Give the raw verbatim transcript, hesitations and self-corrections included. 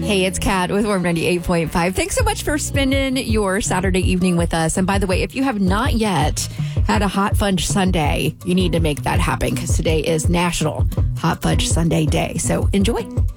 Hey, it's Kat with Warm ninety-eight point five. Thanks so much for spending your Saturday evening with us. And by the way, if you have not yet had a Hot Fudge Sundae, you need to make that happen because today is National Hot Fudge Sundae Day. So enjoy.